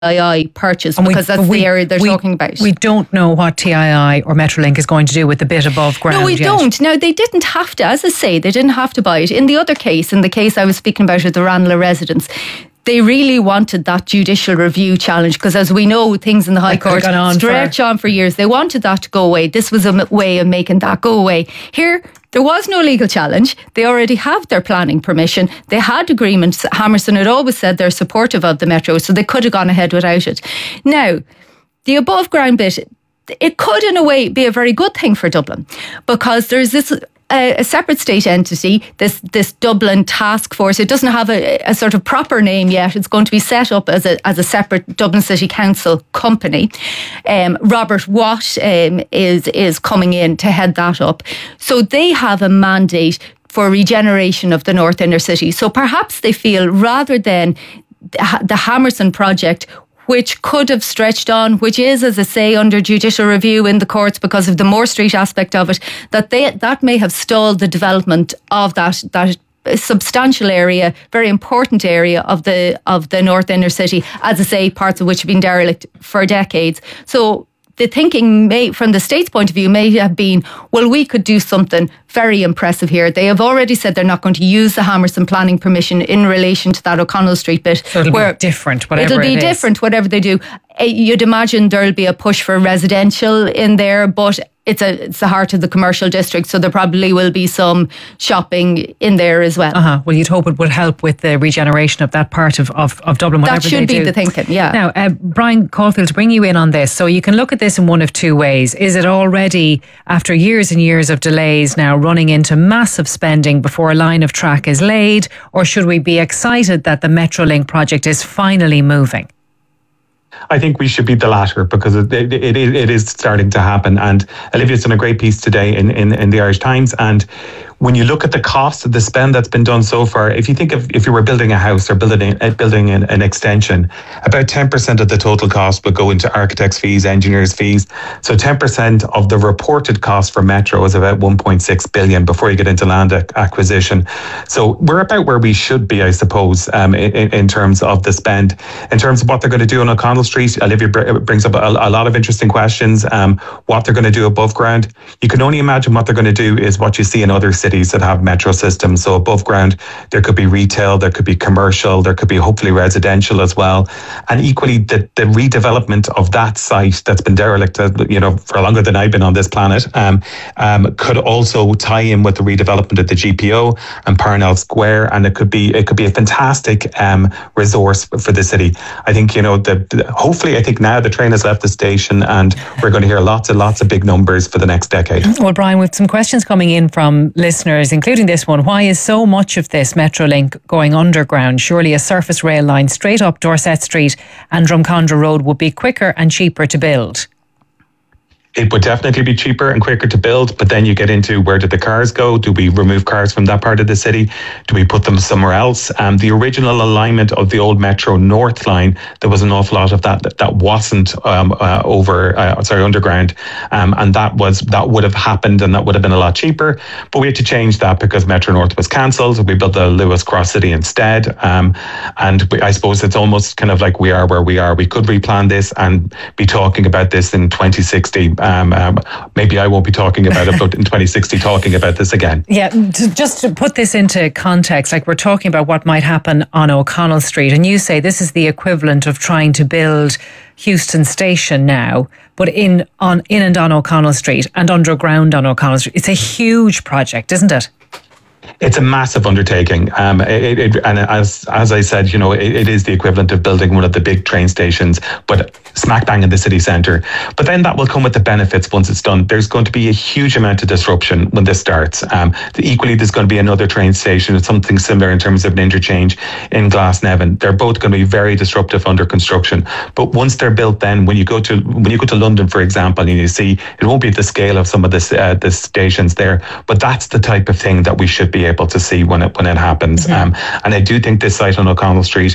purchase, because that's the area they're talking about. We don't know what TII or Metrolink is going to do with the bit above ground. No, we don't. Now, they didn't have to, as I say, they didn't have to buy it. In the other case, in the case I was speaking about with the Ranelagh residents, they really wanted that judicial review challenge, because as we know, things in the High Court stretch on for years. They wanted that to go away. This was a way of making that go away. Here, there was no legal challenge. They already have their planning permission. They had agreements. Hammerson had always said they're supportive of the Metro, so they could have gone ahead without it. Now, the above ground bit, it could in a way be a very good thing for Dublin, because there's this a separate state entity, this Dublin task force. It doesn't have a sort of proper name yet. It's going to be set up as a separate Dublin City Council company. Robert Watt is coming in to head that up. So they have a mandate for regeneration of the North Inner City. So perhaps they feel, rather than the Hammerson project, which could have stretched on, which is, as I say, under judicial review in the courts because of the Moore Street aspect of it, that may have stalled the development of that substantial area, very important area of the North Inner City, as I say, parts of which have been derelict for decades. So the thinking from the state's point of view may have been, well, we could do something very impressive here. They have already said they're not going to use the Hammerson planning permission in relation to that O'Connell Street bit. So it'll be different, whatever it'll be different, whatever they do. You'd imagine there'll be a push for residential in there, but it's the heart of the commercial district, so there probably will be some shopping in there as well. Well, you'd hope it would help with the regeneration of that part of Dublin, whatever that should be the thinking, yeah. Now, Brian Caulfield, to bring you in on this, so you can look at this in one of two ways. Is it already, after years and years of delays, now running into massive spending before a line of track is laid, or should we be excited that the Metrolink project is finally moving? I think we should be the latter, because it is starting to happen. And Olivia's done a great piece today in the Irish Times. And when you look at the cost of the spend that's been done so far, if you think of if you were building a house or building an extension, about 10% of the total cost would go into architects' fees, engineers' fees. So 10% of the reported cost for Metro is about 1.6 billion before you get into land acquisition. So we're about where we should be, I suppose, in terms of the spend. In terms of what they're going to do on O'Connell Street, Olivia brings up a lot of interesting questions. What they're going to do above ground, you can only imagine what they're going to do is what you see in other cities that have metro systems. So above ground, there could be retail, there could be commercial, there could be hopefully residential as well. And equally, the redevelopment of that site that's been derelict, for longer than I've been on this planet, could also tie in with the redevelopment of the GPO and Parnell Square, and it could be a fantastic resource for the city. I think hopefully, I think now the train has left the station, and we're going to hear lots and lots of big numbers for the next decade. Well, Brian, with some questions coming in from listeners, including this one: why is so much of this Metrolink going underground? Surely a surface rail line straight up Dorset Street and Drumcondra Road would be quicker and cheaper to build. It would definitely be cheaper and quicker to build, but then you get into, where did the cars go? Do we remove cars from that part of the city? Do we put them somewhere else? The original alignment of the old Metro North line, there was an awful lot of that wasn't underground, and that would have happened, and that would have been a lot cheaper. But we had to change that because Metro North was cancelled. We built the Lewis Cross City instead, and I suppose it's almost kind of like we are where we are. We could replan this and be talking about this in 2060. Maybe I won't be talking about it, but in 2060 talking about this again. Yeah, just to put this into context, like we're talking about what might happen on O'Connell Street, and you say this is the equivalent of trying to build Houston Station now, but in and on O'Connell Street and underground on O'Connell Street. It's a huge project, isn't it? It's a massive undertaking, and as I said, it is the equivalent of building one of the big train stations, but smack bang in the city centre. But then that will come with the benefits once it's done. There's going to be a huge amount of disruption when this starts. Equally, there's going to be another train station, something similar in terms of an interchange in Glasnevin. They're both going to be very disruptive under construction. But once they're built, then when you go to London, for example, and you see, it won't be at the scale of some of the stations there, but that's the type of thing that we should be able to see when it happens. And I do think this site on O'Connell Street,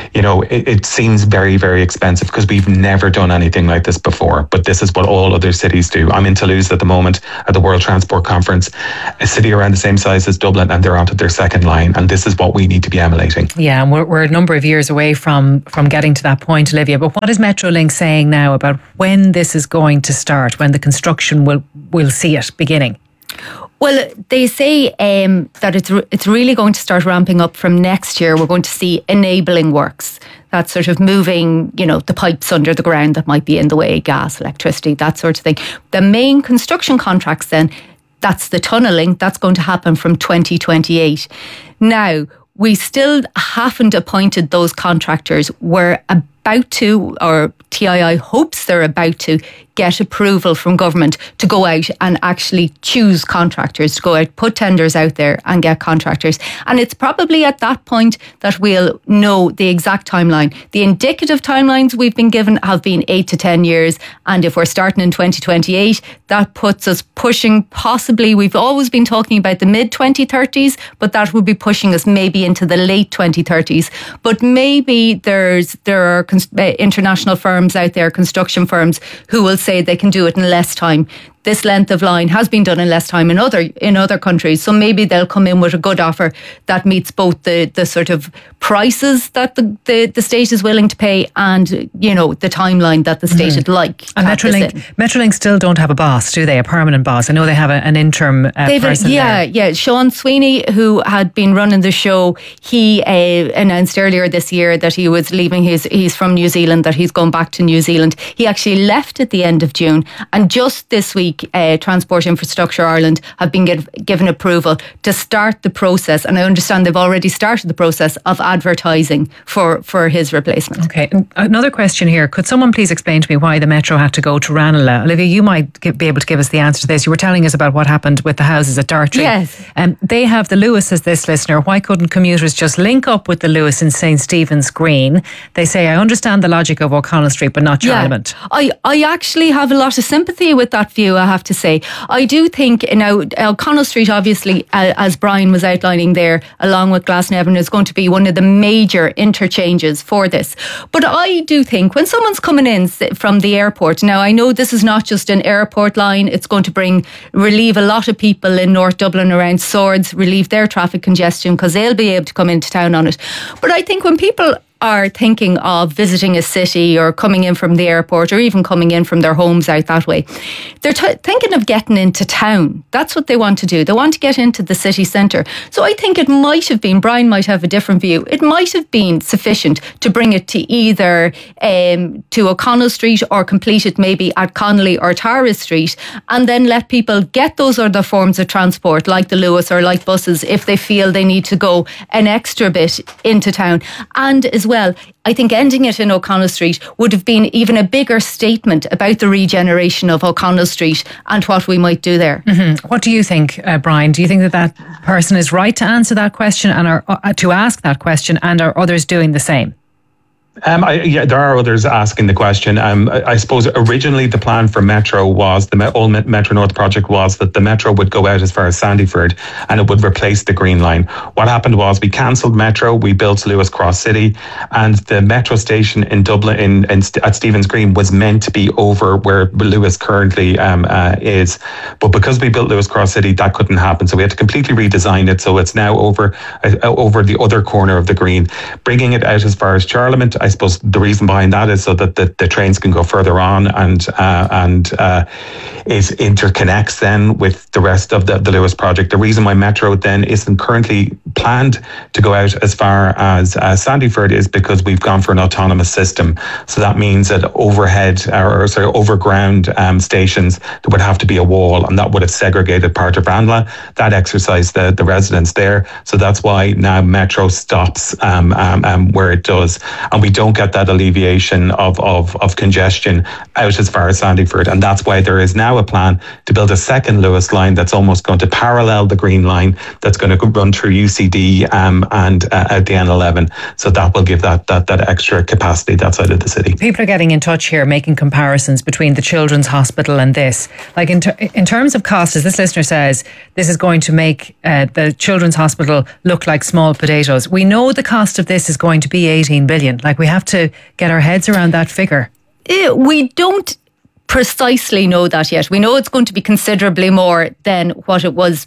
it seems very, very expensive because we've never done anything like this before. But this is what all other cities do. I'm in Toulouse at the moment at the World Transport Conference, a city around the same size as Dublin, and they're onto their second line. And this is what we need to be emulating. Yeah, and we're a number of years away from getting to that point, Olivia. But what is Metrolink saying now about when this is going to start, when the construction will see it beginning? Well, they say that it's really going to start ramping up from next year. We're going to see enabling works. That's sort of moving, the pipes under the ground that might be in the way, gas, electricity, that sort of thing. The main construction contracts then, that's the tunnelling, that's going to happen from 2028. Now, we still haven't appointed those contractors. We're about to, or TII hopes they're about to, get approval from government to go out and actually choose contractors, to go out, put tenders out there and get contractors. And it's probably at that point that we'll know the exact timeline. The indicative timelines we've been given have been 8 to 10 years. And if we're starting in 2028, that puts us pushing possibly, we've always been talking about the mid-2030s, but that would be pushing us maybe into the late 2030s. But maybe there are international firms out there, construction firms, who will say they can do it in less time. This length of line has been done in less time in other countries. So maybe they'll come in with a good offer that meets both the sort of prices that the state is willing to pay and, the timeline that the state would like. And Metrolink still don't have a boss, do they? A permanent boss? I know they have an interim person there. Yeah. Sean Sweeney, who had been running the show, he announced earlier this year that he was leaving. He's from New Zealand, that he's going back to New Zealand. He actually left at the end of June. And just this week, Transport Infrastructure Ireland have been given approval to start the process, and I understand they've already started the process of advertising for his replacement. Okay, another question here. Could someone please explain to me why the Metro had to go to Ranelagh? Olivia, you might be able to give us the answer to this. You were telling us about what happened with the houses at Dartry. Yes. They have the Lewis as this listener. Why couldn't commuters just link up with the Lewis in St. Stephen's Green? They say, I understand the logic of O'Connell Street, but not Charlemont. Yeah. I actually have a lot of sympathy with that view, I have to say. I do think, O'Connell Street, obviously, as Brian was outlining there, along with Glasnevin, is going to be one of the major interchanges for this. But I do think when someone's coming in from the airport, now I know this is not just an airport line, it's going to relieve a lot of people in North Dublin around Swords, relieve their traffic congestion because they'll be able to come into town on it. But I think when people are thinking of visiting a city or coming in from the airport or even coming in from their homes out that way, they're thinking of getting into town. That's what they want to do. They want to get into the city centre. So I think it might have been, Brian might have a different view, it might have been sufficient to bring it to either to O'Connell Street or complete it maybe at Connolly or Tara Street, and then let people get those other forms of transport like the Lewis or like buses if they feel they need to go an extra bit into town. And as well, I think ending it in O'Connell Street would have been even a bigger statement about the regeneration of O'Connell Street and what we might do there. Mm-hmm. What do you think, Brian? Do you think that person is right to answer that question and to ask that question, and are others doing the same? There are others asking the question. I suppose originally the plan for Metro was, the old Metro North project was that the Metro would go out as far as Sandyford and it would replace the Green Line. What happened was we cancelled Metro, we built Lewis Cross City, and the Metro station in Dublin at Stephen's Green was meant to be over where Lewis currently is. But because we built Lewis Cross City, that couldn't happen. So we had to completely redesign it. So it's now over the other corner of the Green. Bringing it out as far as Charlemont, I suppose the reason behind that is so that the trains can go further on and it interconnects then with the rest of the Lewis project. The reason why Metro then isn't currently planned to go out as far as Sandyford is because we've gone for an autonomous system. So that means that overground stations, there would have to be a wall, and that would have segregated part of Ranelagh. That exercised the residents there. So that's why now Metro stops where it does. And we we don't get that alleviation of congestion out as far as Sandyford. And that's why there is now a plan to build a second Lewis line that's almost going to parallel the Green Line, that's going to run through UCD and out the N11. So that will give that extra capacity that side of the city. People are getting in touch here, making comparisons between the Children's Hospital and this. Like in terms of cost, as this listener says, this is going to make the Children's Hospital look like small potatoes. We know the cost of this is going to be 18 billion. Like, we have to get our heads around that figure. We don't precisely know that yet. We know it's going to be considerably more than what it was,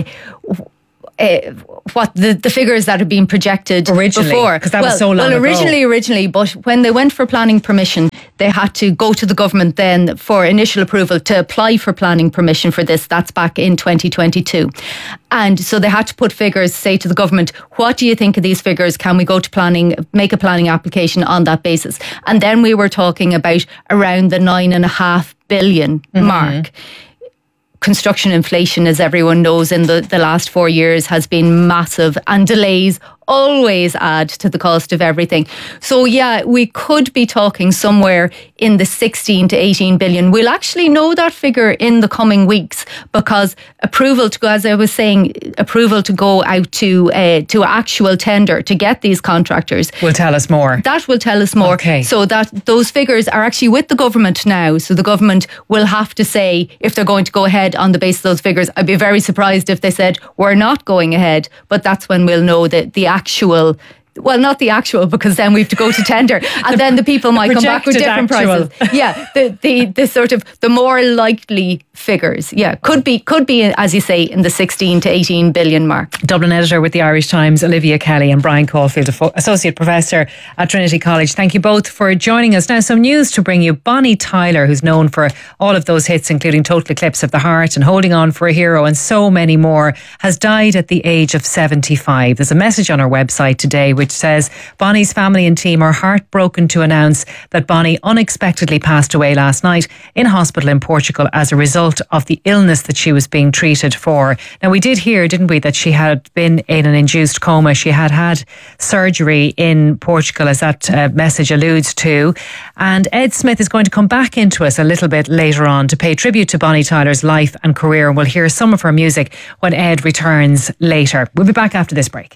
what the figures that had been projected originally, before. Because that was so long ago. Originally, but when they went for planning permission, they had to go to the government then for initial approval to apply for planning permission for this. That's back in 2022. And so they had to put figures, say to the government, what do you think of these figures? Can we go to planning, make a planning application on that basis? And then we were talking about around the 9.5 billion mark. Construction inflation, as everyone knows, in the last 4 years has been massive, and delays always add to the cost of everything. So yeah, we could be talking somewhere in the 16 to 18 billion. We'll actually know that figure in the coming weeks, because approval to go, as I was saying, approval to go out to actual tender to get these contractors will tell us more. That will tell us more. Okay. So that those figures are actually with the government now. So the government will have to say if they're going to go ahead on the basis of those figures. I'd be very surprised if they said we're not going ahead, but that's when we'll know that the actual, well, not the actual, because then we have to go to tender, and then the people might come back with different actual prices. Yeah, the sort of the more likely figures. Yeah, could be, as you say, in the 16 to 18 billion mark. Dublin editor with the Irish Times, Olivia Kelly, and Brian Caulfield, Associate Professor at Trinity College. Thank you both for joining us. Now, some news to bring you. Bonnie Tyler, who's known for all of those hits, including Total Eclipse of the Heart and Holding On for a Hero and so many more, has died at the age of 75. There's a message on her website today which says Bonnie's family and team are heartbroken to announce that Bonnie unexpectedly passed away last night in hospital in Portugal as a result of the illness that she was being treated for. Now, we did hear, didn't we, that she had been in an induced coma. She had had surgery in Portugal, as that message alludes to. And Ed Smith is going to come back into us a little bit later on to pay tribute to Bonnie Tyler's life and career. And we'll hear some of her music when Ed returns later. We'll be back after this break.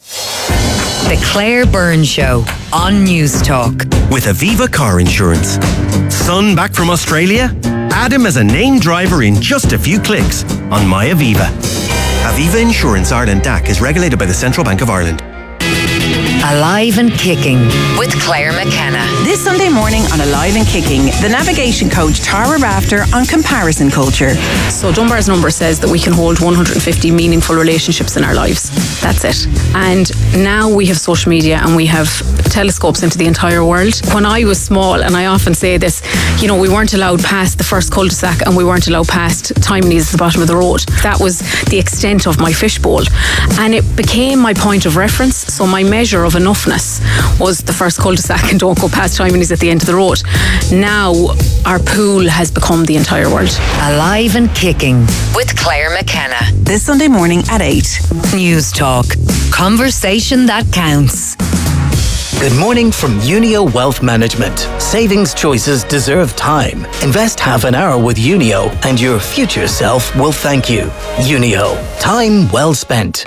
The Claire Byrne Show on News Talk. With Aviva Car Insurance. Son back from Australia? Add him as a named driver in just a few clicks on MyAviva. Aviva Insurance Ireland DAC is regulated by the Central Bank of Ireland. Alive and Kicking with Claire McKenna. This Sunday morning on Alive and Kicking, the navigation coach Tara Rafter on comparison culture. So Dunbar's number says that we can hold 150 meaningful relationships in our lives. That's it. And now we have social media and we have telescopes into the entire world. When I was small, and I often say this, you know, we weren't allowed past the first cul-de-sac and we weren't allowed past Timely's at the bottom of the road. That was the extent of my fishbowl. And it became my point of reference. So my measure of enoughness was the first cul-de-sac and don't go past Timely's at the end of the road. Now our pool has become the entire world. Alive and Kicking with Claire McKenna. This Sunday morning at 8. News Talk. Conversation that counts. Good morning from Unio Wealth Management. Savings choices deserve time. Invest half an hour with Unio and your future self will thank you. Unio. Time well spent.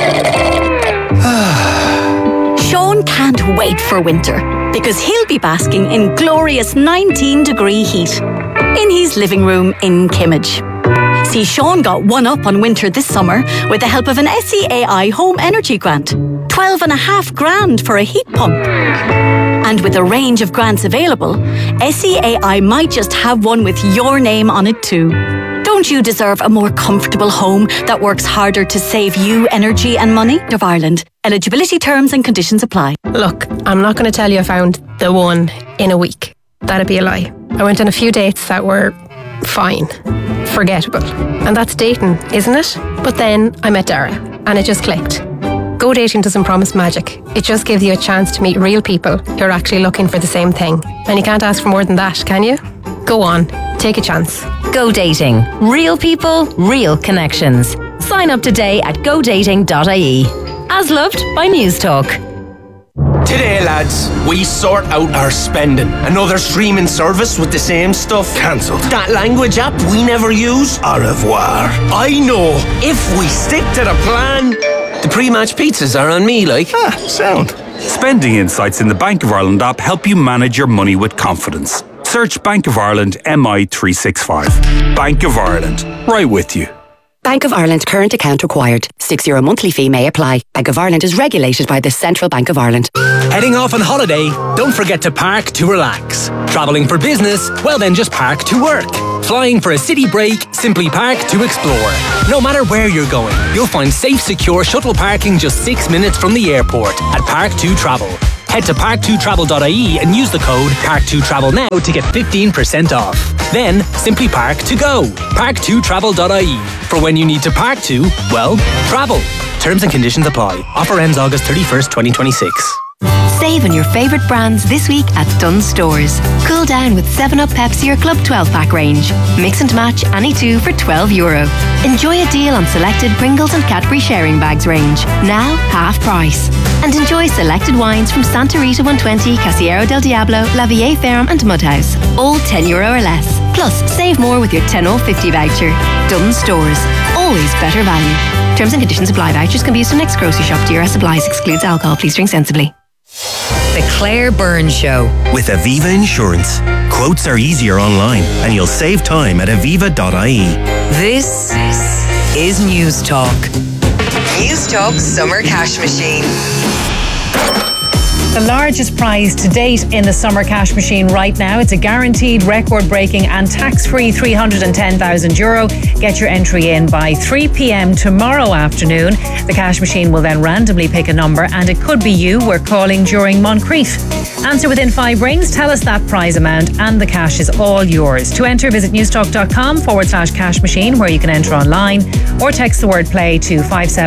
Sean can't wait for winter because he'll be basking in glorious 19-degree heat in his living room in Kimmage. See, Sean got one up on winter this summer with the help of an SEAI Home Energy Grant. 12.5 grand for a heat pump. And with a range of grants available, SEAI might just have one with your name on it too. Don't you deserve a more comfortable home that works harder to save you energy and money? Of Ireland. Eligibility terms and conditions apply. Look, I'm not going to tell you I found the one in a week. That'd be a lie. I went on a few dates that were fine, forgettable. And that's dating, isn't it? But then I met Dara and it just clicked. Go dating doesn't promise magic. It just gives you a chance to meet real people who are actually looking for the same thing. And you can't ask for more than that, can you? Go on, take a chance. Go Dating. Real people, real connections. Sign up today at godating.ie. As loved by News Talk. Today, lads, we sort out our spending. Another streaming service with the same stuff. Cancelled. That language app we never use. Au revoir. I know. If we stick to the plan, the pre-match pizzas are on me, like. Sound. Spending insights in the Bank of Ireland app help you manage your money with confidence. Search Bank of Ireland MI365. Bank of Ireland. Right with you. Bank of Ireland current account required. €6 monthly fee may apply. Bank of Ireland is regulated by the Central Bank of Ireland. Heading off on holiday? Don't forget to park to relax. Travelling for business? Well then just park to work. Flying for a city break? Simply park to explore. No matter where you're going, you'll find safe, secure shuttle parking just 6 minutes from the airport at Park2Travel. Head to park2travel.ie and use the code Park2Travel now to get 15% off. Then, simply park to go. Park2travel.ie. For when you need to park to, well, travel. Terms and conditions apply. Offer ends August 31st, 2026. Save on your favourite brands this week at Dunnes Stores. Cool down with 7up Pepsi or Club 12-pack range. Mix and match any two for €12. Enjoy a deal on selected Pringles and Cadbury sharing bags range. Now half price. And enjoy selected wines from Santa Rita 120, Casillero del Diablo, La Vie Ferme and Mudhouse. All €10 or less. Plus, save more with your 10 off 50 voucher. Dunnes Stores. Always better value. Terms and conditions apply. Vouchers can be used in next grocery shop. DRS supplies. Excludes alcohol. Please drink sensibly. The Claire Byrne Show. With Aviva Insurance. Quotes are easier online and you'll save time at aviva.ie. This is News Talk. News Talk Summer Cash Machine. The largest prize to date in the Summer Cash Machine right now. It's a guaranteed, record-breaking and tax-free €310,000. Get your entry in by 3 p.m. tomorrow afternoon. The Cash Machine will then randomly pick a number and it could be you. We're calling during Moncrief. Answer within 5 rings, tell us that prize amount and the cash is all yours. To enter, visit newstalk.com/cash machine where you can enter online or text the word play to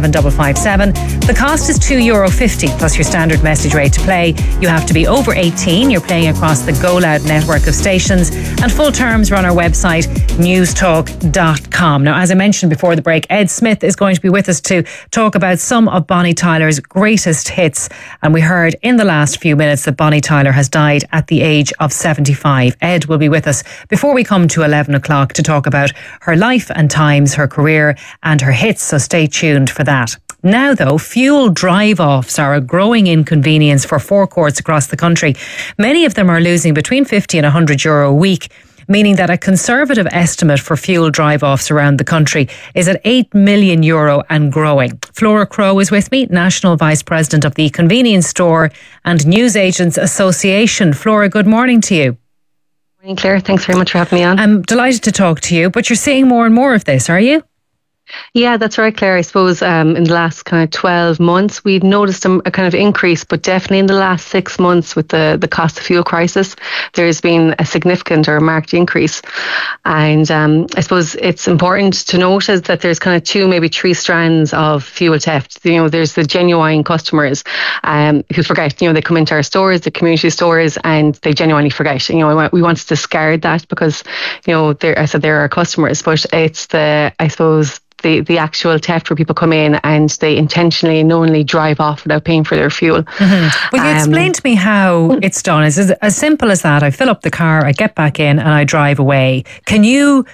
57557. The cost is €2.50 plus your standard message rate to play. You have to be over 18. You're playing across the Go Loud network of stations and full terms are on our website newstalk.com. Now, as I mentioned before the break, Ed Smith is going to be with us to talk about some of Bonnie Tyler's greatest hits, and we heard in the last few minutes that Bonnie Tyler has died at the age of 75. Ed will be with us before we come to 11 o'clock to talk about her life and times, her career and her hits, so stay tuned for that. Now, though, fuel drive-offs are a growing inconvenience for forecourts across the country. Many of them are losing between €50 and €100 a week, meaning that a conservative estimate for fuel drive-offs around the country is at €8 million and growing. Flora Crowe is with me, National Vice President of the Convenience Store and Newsagents Association. Flora, good morning to you. Good morning, Claire. Thanks very much for having me on. I'm delighted to talk to you, but you're seeing more and more of this, are you? Yeah, that's right, Claire. I suppose in the last kind of 12 months, we've noticed a kind of increase, but definitely in the last 6 months with the cost of fuel crisis, there's been a significant or marked increase. And I suppose it's important to note is that there's kind of 2, maybe 3 strands of fuel theft. You know, there's the genuine customers who forget, you know, they come into our stores, the community stores, and they genuinely forget. You know, we want to discard that because, you know, they're our customers, but it's I suppose, the actual theft where people come in and they intentionally and knowingly drive off without paying for their fuel. Mm-hmm. Will you explain to me how it's done? Is it as simple as that? I fill up the car, I get back in and I drive away. Can you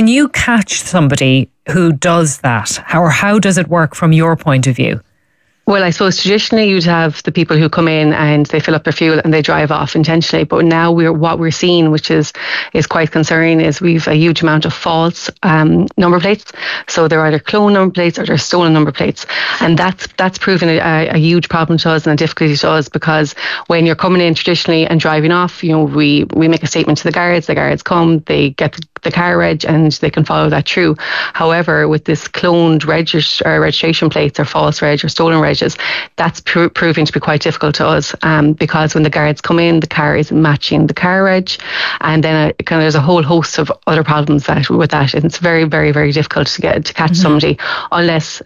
catch somebody who does that? How does it work from your point of view? Well, I suppose traditionally you'd have the people who come in and they fill up their fuel and they drive off intentionally. But now what we're seeing, which is quite concerning, is we've a huge amount of false number plates. So they're either cloned number plates or they're stolen number plates. And that's proven a huge problem to us and a difficulty to us, because when you're coming in traditionally and driving off, you know, we make a statement to the guards come, they get the car reg and they can follow that through. However, with this cloned registration plates or false reg or stolen reg, that's proving to be quite difficult to us because when the guards come in, the car isn't matching the car reg, and then there's a whole host of other problems with that, and it's very, very, very difficult to catch somebody unless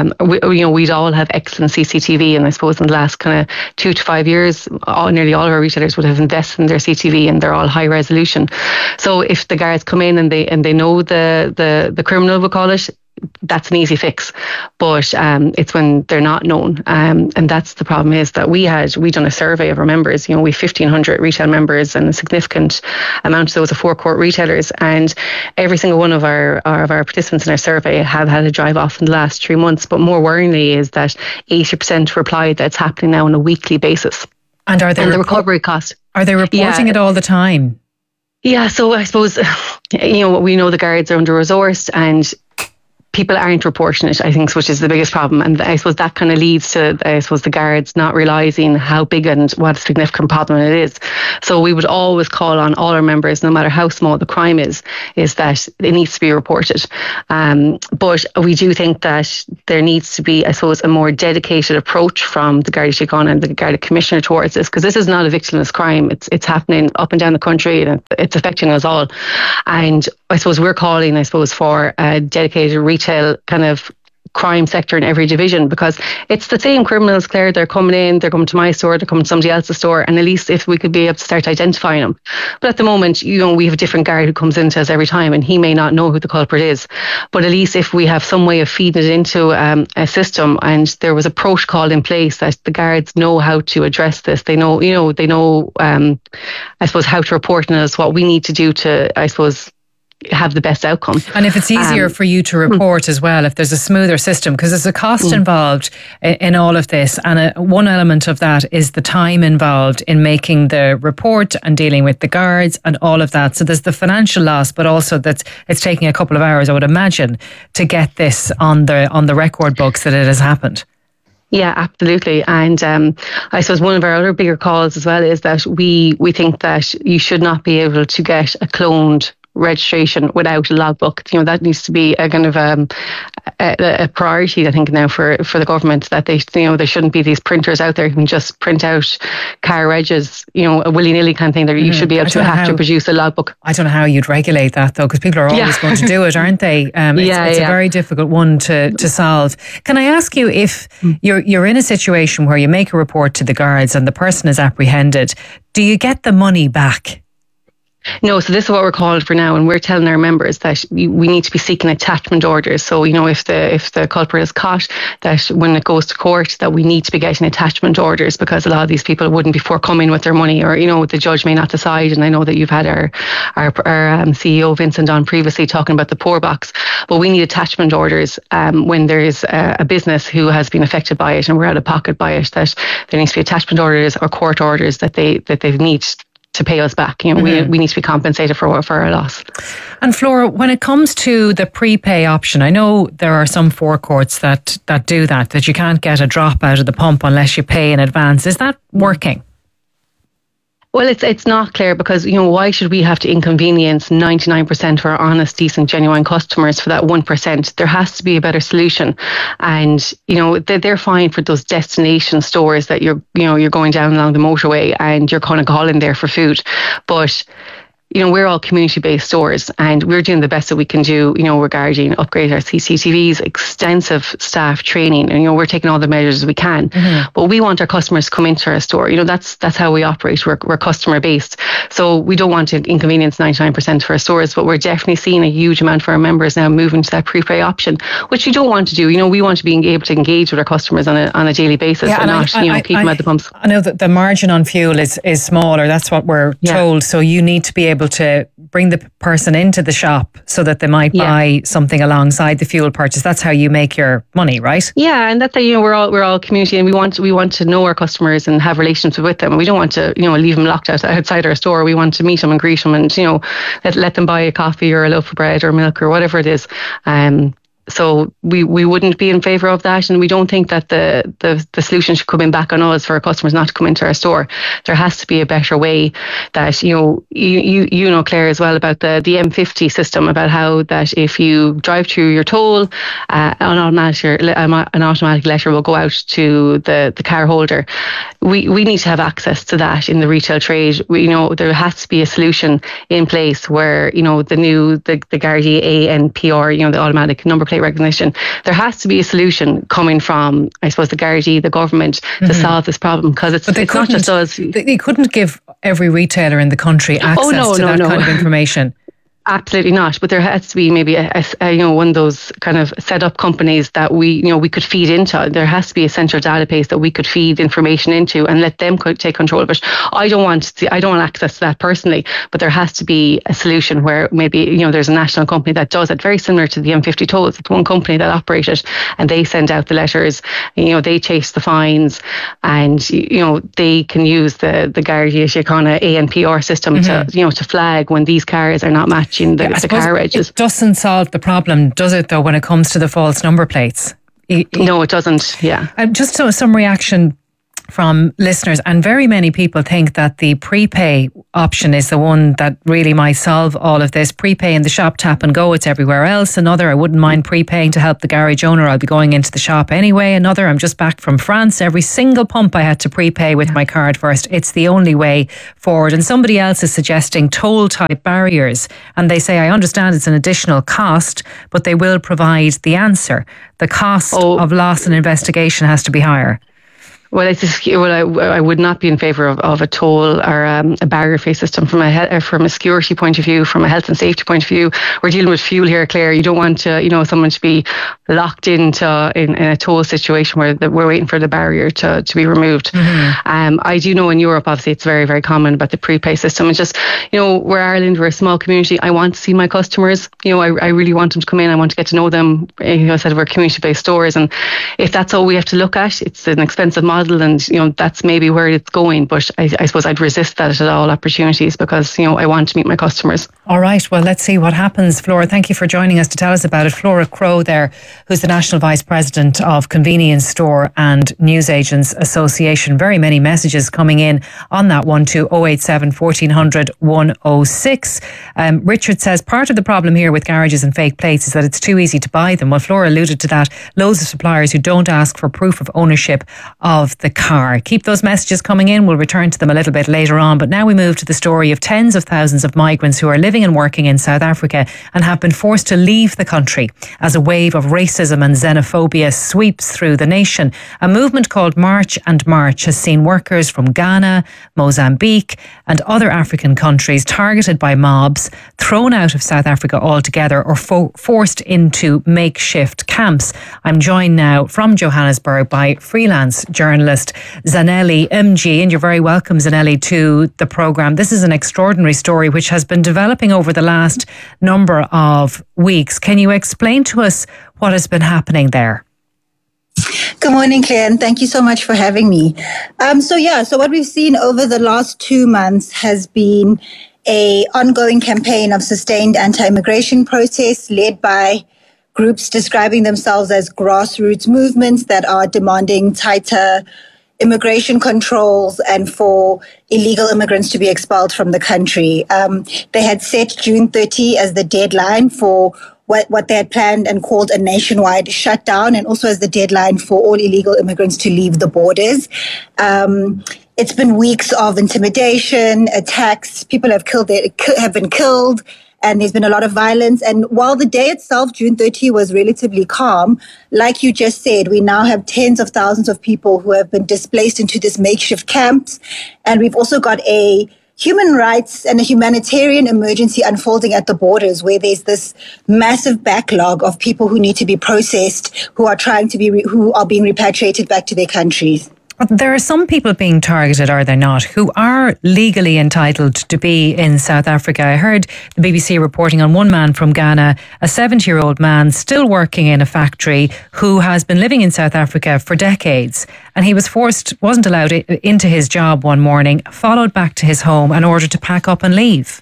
we'd all have excellent CCTV, and I suppose in the last kind of 2 to 5 years, nearly all of our retailers would have invested in their CCTV, and they're all high resolution. So if the guards come in and they know the criminal, we'll call it, that's an easy fix, but it's when they're not known, and that's the problem. Is that we done a survey of our members. We have 1,500 retail members, and a significant amount of those are forecourt retailers, and every single one of our participants in our survey have had a drive off in the last 3 months. But more worryingly is that 80% replied that it's happening now on a weekly basis. And are they the recovery cost? Are they reporting it all the time? Yeah, so I suppose we know the guards are under resourced and people aren't reporting it, I think, which is the biggest problem. And I suppose that kind of leads to, the guards not realising how big and what a significant problem it is. So we would always call on all our members, no matter how small the crime is that it needs to be reported. But we do think that there needs to be, I suppose, a more dedicated approach from the Garda Síochána and the Garda Commissioner towards this, because this is not a victimless crime. It's happening up and down the country, and it's affecting us all. And I suppose we're calling, for a dedicated retail kind of crime sector in every division, because it's the same criminals, Claire. They're coming to my store, they're coming to somebody else's store, and at least if we could be able to start identifying them. But at the moment, we have a different guard who comes into us every time, and he may not know who the culprit is. But at least if we have some way of feeding it into a system, and there was a protocol in place that the guards know how to address this, they know, I suppose, how to report on us, what we need to do to, I suppose, have the best outcome. And if it's easier for you to report as well, if there's a smoother system, because there's a cost involved in all of this, and one element of that is the time involved in making the report and dealing with the guards and all of that. So there's the financial loss, but also that it's taking a couple of hours, I would imagine, to get this on the record books that it has happened. Yeah, absolutely. And I suppose one of our other bigger calls as well is that we think that you should not be able to get a cloned registration without a logbook. That needs to be a kind of a priority, I think, now for the government, that there shouldn't be these printers out there who can just print out car regs, a willy-nilly kind of thing. That you should be able to have to produce a logbook. I don't know how you'd regulate that though, because people are always going to do it, aren't they? It's a very difficult one to solve. Can I ask you, if you're in a situation where you make a report to the guards and the person is apprehended, do you get the money back? No, so this is what we're calling for now, and we're telling our members that we need to be seeking attachment orders. So, if the culprit is caught, that when it goes to court, that we need to be getting attachment orders, because a lot of these people wouldn't be forthcoming with their money, or the judge may not decide. And I know that you've had our CEO Vincent on previously talking about the poor box, but we need attachment orders when there is a business who has been affected by it and we're out of pocket by it. That there needs to be attachment orders or court orders that they need to pay us back. We need to be compensated for our loss. And Flora, when it comes to the prepay option, I know there are some forecourts that do that you can't get a drop out of the pump unless you pay in advance. Is that working? Well, it's not clear, because, why should we have to inconvenience 99% of our honest, decent, genuine customers for that 1%? There has to be a better solution. And, they're fine for those destination stores that you're going down along the motorway and you're kind of calling there for food. But we're all community-based stores, and we're doing the best that we can do, regarding upgrading our CCTVs, extensive staff training, and, we're taking all the measures we can. But we want our customers to come into our store. That's how we operate. We're customer-based. So we don't want to inconvenience 99% of our stores, but we're definitely seeing a huge amount for our members now moving to that prepay option, which we don't want to do. We want to be able to engage with our customers on a daily basis, and not keep them at the pumps. I know that the margin on fuel is smaller. That's what we're told. So you need to be able to bring the person into the shop so that they might buy something alongside the fuel purchase. That's how you make your money, right? Yeah, and that's we're all community, and we want to know our customers and have relationships with them. We don't want to leave them locked outside our store. We want to meet them and greet them, and let them buy a coffee or a loaf of bread or milk or whatever it is. So we wouldn't be in favour of that, and we don't think that the solution should come in back on us for our customers not to come into our store. There has to be a better way that, you know, Claire, as well, about the M50 system, about how that if you drive through your toll, an automatic letter will go out to the car holder. We need to have access to that in the retail trade. There has to be a solution in place where, the Gardaí ANPR, the automatic number plate recognition, there has to be a solution coming from, I suppose, the Gardaí, the government, to solve this problem, because it's not just us. They couldn't give every retailer in the country access to that kind of information. Absolutely not. But there has to be maybe a one of those kind of set up companies that we could feed into. There has to be a central database that we could feed information into and let them take control of it. I don't want access to that personally, but there has to be a solution where maybe there's a national company that does it, very similar to the M50 tolls. It's one company that operates it, and they send out the letters. They chase the fines, and they can use the Gardaí Síochána ANPR system to flag when these cars are not matching the car regs. It doesn't solve the problem, does it, though, when it comes to the false number plates? No, it doesn't, yeah. Just some reaction from listeners, and very many people think that the prepay option is the one that really might solve all of this. Prepay in the shop, tap and go, it's everywhere else. Another, I wouldn't mind prepaying to help the garage owner, I'll be going into the shop anyway. Another, I'm just back from France, every single pump I had to prepay with my card first. It's the only way forward. And somebody else is suggesting toll type barriers, and they say, I understand it's an additional cost, but they will provide the answer. The cost of loss and investigation has to be higher. Well, I would not be in favour of a toll or a barrier-free system from a security point of view, from a health and safety point of view. We're dealing with fuel here, Claire. You don't want someone to be locked into in a toll situation where we're waiting for the barrier to be removed. Mm-hmm. I do know in Europe, obviously, it's very, very common about the prepay system. It's just, we're Ireland, we're a small community. I want to see my customers. I really want them to come in. I want to get to know them. I said we're community-based stores, and if that's all we have to look at, it's an expensive model, and that's maybe where it's going, but I suppose I'd resist that at all opportunities, because I want to meet my customers. All right, well, let's see what happens. Flora, thank you for joining us to tell us about it. Flora Crow there, who's the National Vice President of Convenience Store and Newsagents Association. Very many messages coming in on that one to 087 1400 106. Richard says part of the problem here with garages and fake plates is that it's too easy to buy them. Well, Flora alluded to that. Loads of suppliers who don't ask for proof of ownership of the car. Keep those messages coming in. We'll return to them a little bit later on. But now we move to the story of tens of thousands of migrants who are living and working in South Africa and have been forced to leave the country as a wave of racism and xenophobia sweeps through the nation. A movement called March and March has seen workers from Ghana, Mozambique and other African countries targeted by mobs, thrown out of South Africa altogether, or forced into makeshift camps. I'm joined now from Johannesburg by freelance journalist Zanele MG, and you're very welcome, Zanele, to the programme. This is an extraordinary story which has been developing over the last number of weeks. Can you explain to us what has been happening there? Good morning, Claire, and thank you so much for having me. So what we've seen over the last 2 months has been an ongoing campaign of sustained anti-immigration protests led by groups describing themselves as grassroots movements that are demanding tighter immigration controls and for illegal immigrants to be expelled from the country. They had set June 30 as the deadline for what they had planned and called a nationwide shutdown, and also as the deadline for all illegal immigrants to leave the borders. It's been weeks of intimidation, attacks. People have been killed, and there's been a lot of violence. And while the day itself, June 30, was relatively calm, like you just said, we now have tens of thousands of people who have been displaced into these makeshift camps. And we've also got a human rights and a humanitarian emergency unfolding at the borders, where there's this massive backlog of people who need to be processed, who are being repatriated back to their countries. There are some people being targeted, are there not, who are legally entitled to be in South Africa. I heard the BBC reporting on one man from Ghana, a 70-year-old man still working in a factory who has been living in South Africa for decades. And he wasn't allowed into his job one morning, followed back to his home and ordered to pack up and leave.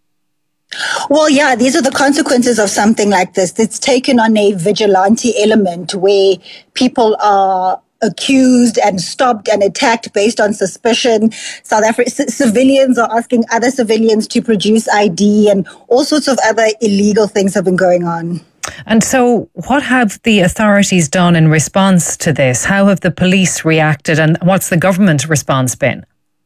Well, yeah, these are the consequences of something like this. It's taken on a vigilante element where people are accused and stopped and attacked based on suspicion. South African civilians are asking other civilians to produce ID, and all sorts of other illegal things have been going on. And so what have the authorities done in response to this? How have the police reacted, and what's the government response been?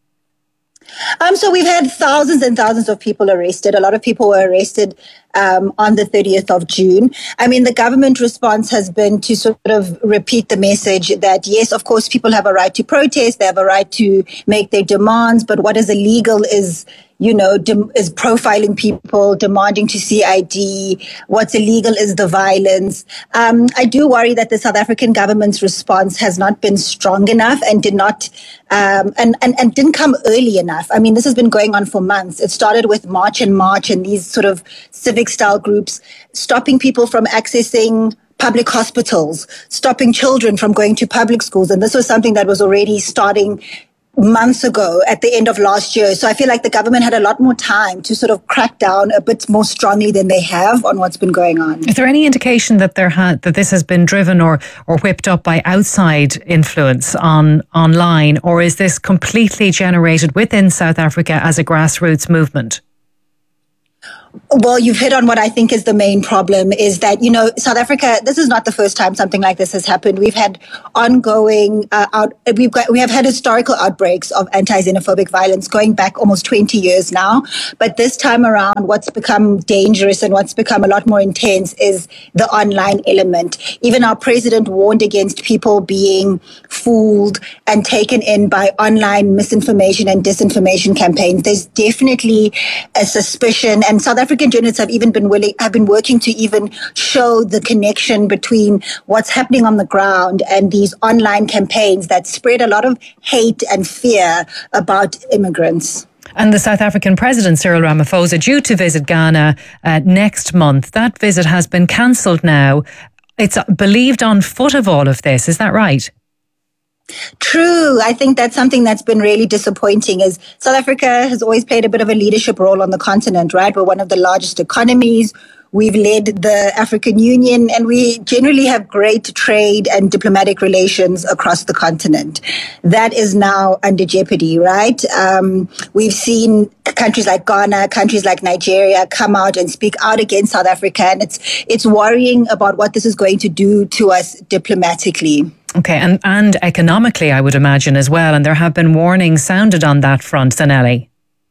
So we've had thousands and thousands of people arrested. A lot of people were arrested on the 30th of June. I mean, the government response has been to sort of repeat the message that, yes, of course, people have a right to protest. They have a right to make their demands. But what is illegal is, is profiling people, demanding to see ID. What's illegal is the violence. I do worry that the South African government's response has not been strong enough and did not and didn't come early enough. I mean, this has been going on for months. It started with March and these sort of civic style groups stopping people from accessing public hospitals, stopping children from going to public schools. And this was something that was already starting months ago at the end of last year. So I feel like the government had a lot more time to sort of crack down a bit more strongly than they have on what's been going on. Is there any indication that that this has been driven or whipped up by outside influence online, or is this completely generated within South Africa as a grassroots movement? Well, you've hit on what I think is the main problem is that, South Africa, this is not the first time something like this has happened. We've had ongoing, we have had historical outbreaks of anti-xenophobic violence going back almost 20 years now. But this time around, what's become dangerous and what's become a lot more intense is the online element. Even our president warned against people being fooled and taken in by online misinformation and disinformation campaigns. There's definitely a suspicion, and South African journalists have been working to even show the connection between what's happening on the ground and these online campaigns that spread a lot of hate and fear about immigrants. And the South African President, Cyril Ramaphosa, due to visit Ghana next month. That visit has been cancelled now. It's believed on foot of all of this. Is that right? True. I think that's something that's been really disappointing is South Africa has always played a bit of a leadership role on the continent, right? We're one of the largest economies. We've led the African Union and we generally have great trade and diplomatic relations across the continent. That is now under jeopardy, right? We've seen countries like Ghana, countries like Nigeria come out and speak out against South Africa. And it's worrying about what this is going to do to us diplomatically. Okay, and economically, I would imagine as well. And there have been warnings sounded on that front, Zanelli.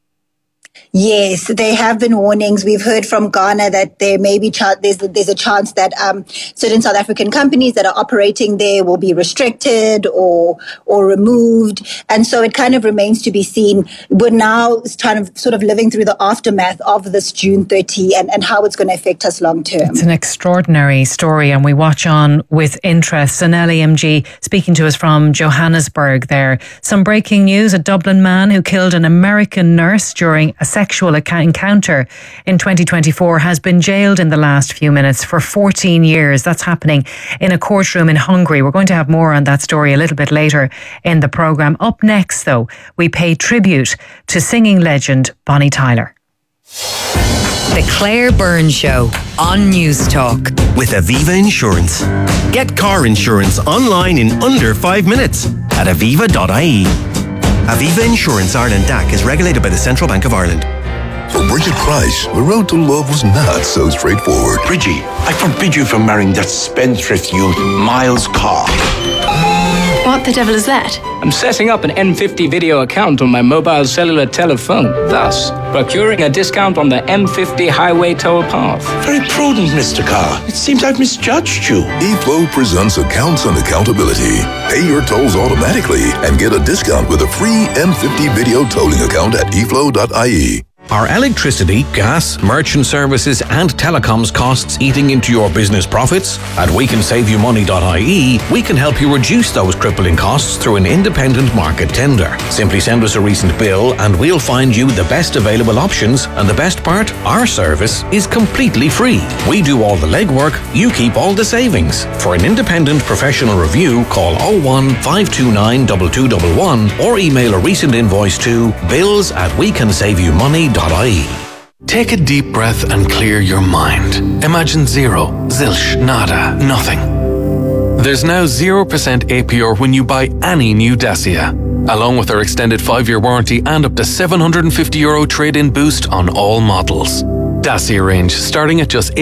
Yes, there have been warnings. We've heard from Ghana that there may be there's a chance that certain South African companies that are operating there will be restricted or removed, and so it kind of remains to be seen. We're now kind of sort of living through the aftermath of this June 30 and how it's going to affect us long term. It's an extraordinary story, and we watch on with interest. Zanelli MG speaking to us from Johannesburg. There, some breaking news: a Dublin man who killed an American nurse during a sexual encounter in 2024 has been jailed in the last few minutes for 14 years. That's happening in a courtroom in Hungary. We're going to have more on that story a little bit later in the programme. Up next, though, we pay tribute to singing legend Bonnie Tyler. The Claire Byrne Show on News Talk. With Aviva Insurance. Get car insurance online in under 5 minutes at aviva.ie. Aviva Insurance Ireland DAC is regulated by the Central Bank of Ireland. For Bridget Price, the road to love was not so straightforward. Bridgie, I forbid you from marrying that spendthrift youth, Miles Carr. What the devil is that? I'm setting up an M50 video account on my mobile cellular telephone, thus procuring a discount on the M50 highway toll path. Very prudent, Mr. Carr. It seems I've misjudged you. eFlow presents Accounts and Accountability. Pay your tolls automatically and get a discount with a free M50 video tolling account at eflow.ie. Are electricity, gas, merchant services and telecoms costs eating into your business profits? At wecansaveYouMoney.ie, we can help you reduce those crippling costs through an independent market tender. Simply send us a recent bill and we'll find you the best available options, and the best part, our service is completely free. We do all the legwork, you keep all the savings. For an independent professional review, call 01 529 2211 or email a recent invoice to bills@wecansaveYouMoney.ie. Take a deep breath and clear your mind. Imagine zero, zilch, nada, nothing. There's now 0% APR when you buy any new Dacia, along with our extended 5-year warranty and up to €750 trade-in boost on all models. Dacia range starting at just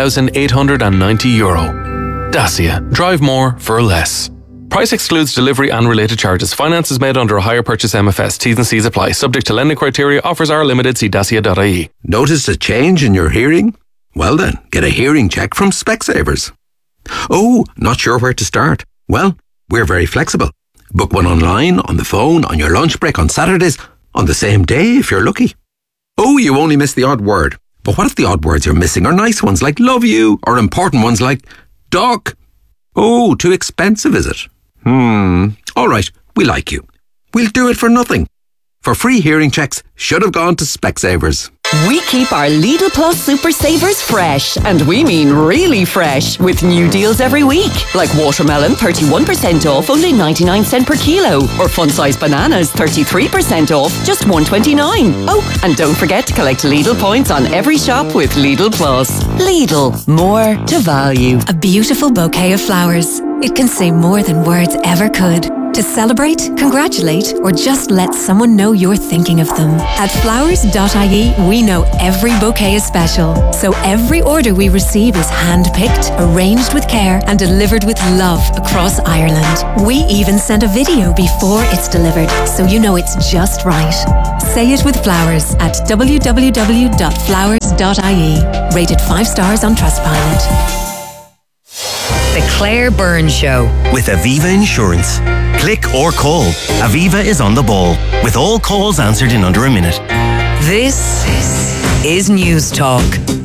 €18,890. Dacia. Drive more for less. Price excludes delivery and related charges. Finance is made under a hire purchase MFS. T's and C's apply. Subject to lending criteria. Offers are limited. See dacia.ie. Notice a change in your hearing? Well then, get a hearing check from Specsavers. Oh, not sure where to start? Well, we're very flexible. Book one online, on the phone, on your lunch break, on Saturdays, on the same day if you're lucky. Oh, you only missed the odd word. But what if the odd words you're missing are nice ones like love you, or important ones like duck? Oh, too expensive, is it? All right, we like you. We'll do it for nothing. For free hearing checks, should have gone to Specsavers. We keep our Lidl Plus Super Savers fresh, and we mean really fresh, with new deals every week. Like watermelon, 31% off, only 99 cent per kilo. Or fun-sized bananas, 33% off, just $1.29. Oh, and don't forget to collect Lidl points on every shop with Lidl Plus. Lidl, more to value. A beautiful bouquet of flowers. It can say more than words ever could. To celebrate, congratulate, or just let someone know you're thinking of them. At flowers.ie, we know every bouquet is special. So every order we receive is hand-picked, arranged with care, and delivered with love across Ireland. We even send a video before it's delivered, so you know it's just right. Say it with Flowers at www.flowers.ie. Rated 5 stars on Trustpilot. The Claire Byrne Show. With Aviva Insurance. Click or call. Aviva is on the ball, with all calls answered in under a minute. This is News Talk.